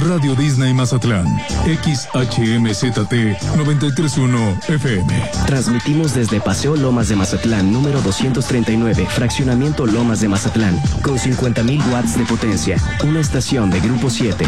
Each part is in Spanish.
Radio Disney Mazatlán, XHMZT 931 FM. Transmitimos desde Paseo Lomas de Mazatlán, número 239, Fraccionamiento Lomas de Mazatlán, con 50,000 watts de potencia. Una estación de Grupo 7.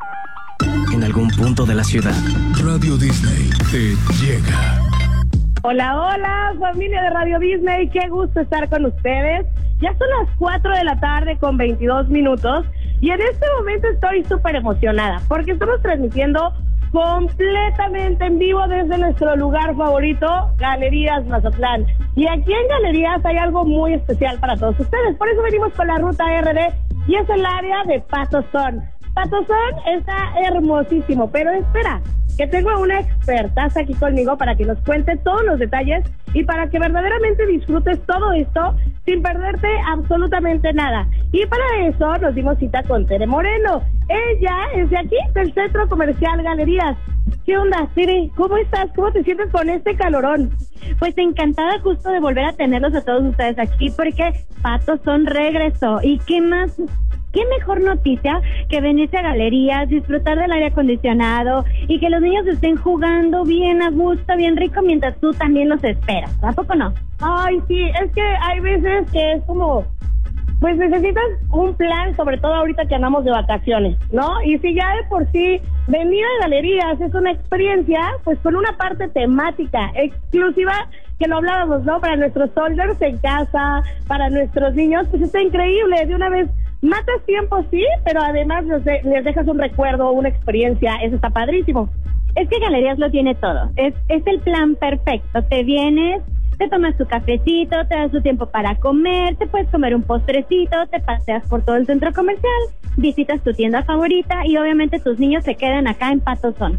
En algún punto de la ciudad. Radio Disney te llega. Hola, hola, familia de Radio Disney, qué gusto estar con ustedes. Ya son las 4 de la tarde con 22 minutos y en este momento estoy súper emocionada porque estamos transmitiendo completamente en vivo desde nuestro lugar favorito, Galerías Mazatlán. Y aquí en Galerías hay algo muy especial para todos ustedes, por eso venimos con la ruta RD y es el área de Patosón. Patosón está hermosísimo, pero espera, que tengo una expertaza aquí conmigo para que nos cuente todos los detalles y para que verdaderamente disfrutes todo esto sin perderte absolutamente nada. Y para eso nos dimos cita con Tere Moreno. Ella es de aquí, del Centro Comercial Galerías. ¿Qué onda, Tere? ¿Cómo estás? ¿Cómo te sientes con este calorón? Pues encantada justo de volver a tenerlos a todos ustedes aquí porque Patosón regresó. ¿Y qué más? ¿Qué mejor noticia que venirse a Galerías, disfrutar del aire acondicionado y que los niños estén jugando bien a gusto, bien rico, mientras tú también los esperas? ¿A poco no? Ay, sí, es que hay veces que es como, pues necesitas un plan, sobre todo ahorita que andamos de vacaciones, ¿no? Y si ya de por sí venir a Galerías es una experiencia, pues con una parte temática exclusiva, que lo hablábamos, ¿no? Para nuestros soldiers en casa, para nuestros niños, pues está increíble, de una vez matas tiempo, sí, pero además les dejas un recuerdo, una experiencia, eso está padrísimo. Es que Galerías lo tiene todo, es el plan perfecto, te vienes, te tomas tu cafecito, te das tu tiempo para comer, te puedes comer un postrecito, te paseas por todo el centro comercial, visitas tu tienda favorita y obviamente tus niños se quedan acá en Patosón.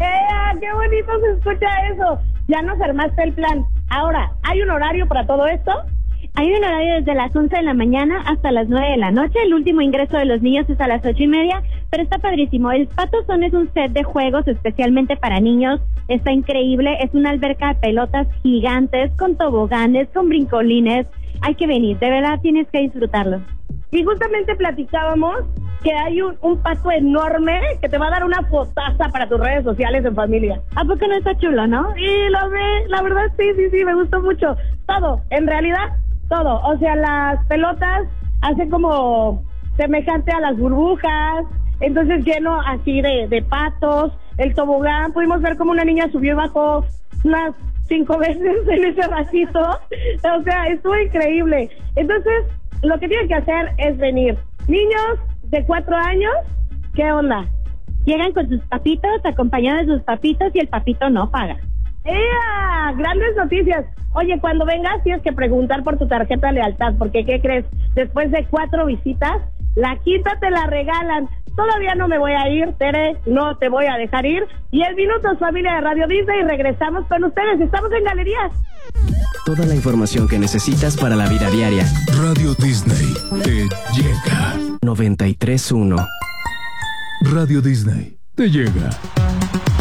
¡Qué bonito se escucha eso! Ya nos armaste el plan. Ahora, ¿hay un horario para todo esto? Hay un horario desde las 11 de la mañana hasta las 9 de la noche. El último ingreso de los niños es a las 8:30, pero está padrísimo. El Patosón es un set de juegos especialmente para niños. Está increíble. Es una alberca de pelotas gigantes, con toboganes, con brincolines. Hay que venir, de verdad tienes que disfrutarlo. Y justamente platicábamos que hay un pato enorme que te va a dar una fotaza para tus redes sociales en familia. ¿A poco no está chulo, no? Sí, lo ve, la verdad sí, me gustó mucho. Todo, en realidad, todo. O sea, las pelotas hacen como semejante a las burbujas, entonces lleno así de patos. El tobogán, pudimos ver como una niña subió y bajó unas 5 veces en ese ratito. O sea, estuvo increíble. Entonces, lo que tienen que hacer es venir. Niños de 4 años, ¿qué onda? Llegan con sus papitos, acompañados de sus papitos y el papito no paga. ¡Ea! Grandes noticias. Oye, cuando vengas tienes que preguntar por tu tarjeta de lealtad, porque ¿qué crees? Después de 4 visitas, la quinta te la regalan. Todavía no me voy a ir, Tere, no te voy a dejar ir. 10 minutos, familia de Radio Disney, y regresamos con ustedes. Estamos en Galerías. Toda la información que necesitas para la vida diaria. Radio Disney te llega. 93.1. Radio Disney te llega.